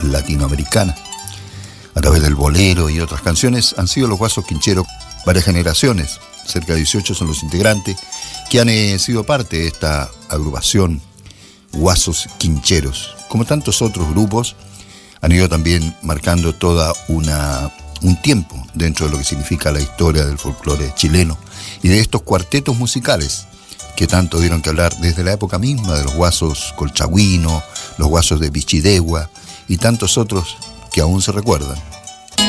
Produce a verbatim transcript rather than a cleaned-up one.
latinoamericana. A través del bolero y otras canciones han sido los Guasos Quincheros varias generaciones. Cerca de dieciocho son los integrantes que han eh, sido parte de esta agrupación Guasos Quincheros. Como tantos otros grupos, han ido también marcando toda una, un tiempo dentro de lo que significa la historia del folclore chileno y de estos cuartetos musicales que tanto dieron que hablar desde la época misma de los Guasos Colchagüino, los Guasos de Bichidegua y tantos otros que aún se recuerdan.